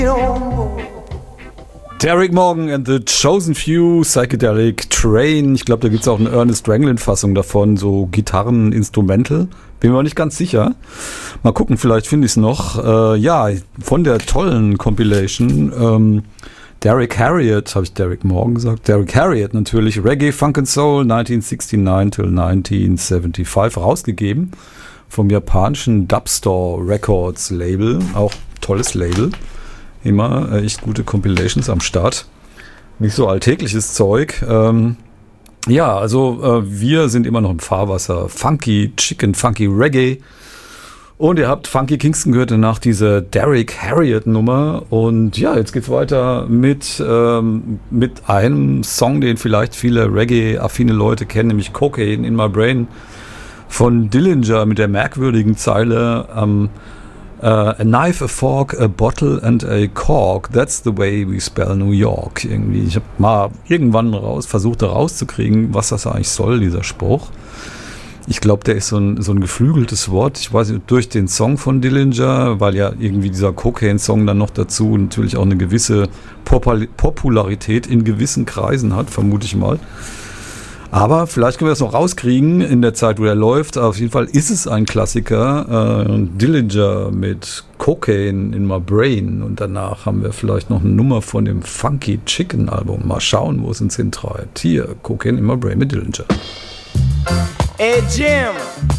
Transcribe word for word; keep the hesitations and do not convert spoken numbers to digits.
Derrick Morgan and the Chosen Few, Psychedelic Train. Ich glaube, da gibt es auch eine Ernest Ranglin-Fassung davon, so Gitarren, Instrumental. Bin mir auch nicht ganz sicher. Mal gucken, vielleicht finde ich es noch. Äh, ja, von der tollen Compilation. Ähm, Derrick Harriott, habe ich Derrick Morgan gesagt? Derrick Harriott natürlich. Reggae, Funk and Soul, neunzehnhundertneunundsiebzig till neunzehnhundertfünfundsiebzig rausgegeben. Vom japanischen Dubstore Records Label. Auch tolles Label. Immer äh, echt gute Compilations am Start. Nicht so alltägliches Zeug. Ähm, ja, also äh, wir sind immer noch im Fahrwasser. Funky Chicken, Funky Reggae. Und ihr habt Funky Kingston gehört nach dieser Derrick Harriott Nummer. Und ja, jetzt geht's weiter mit, ähm, mit einem Song, den vielleicht viele Reggae-affine Leute kennen, nämlich Cocaine in My Brain von Dillinger mit der merkwürdigen Zeile ähm, Uh, a knife, a fork, a bottle and a cork. That's the way we spell New York. Irgendwie, ich habe mal irgendwann raus, versucht, da rauszukriegen, was das eigentlich soll, dieser Spruch. Ich glaube, der ist so ein, so ein geflügeltes Wort. Ich weiß nicht, durch den Song von Dillinger, weil ja irgendwie dieser Cocaine-Song dann noch dazu natürlich auch eine gewisse Popul- Popularität in gewissen Kreisen hat, vermute ich mal. Aber vielleicht können wir das noch rauskriegen in der Zeit, wo er läuft. Auf jeden Fall ist es ein Klassiker. Äh, Dillinger mit Cocaine in My Brain. Und danach haben wir vielleicht noch eine Nummer von dem Funky Chicken Album. Mal schauen, wo es uns hintreibt. Hier, Cocaine in My Brain mit Dillinger. Hey Jim,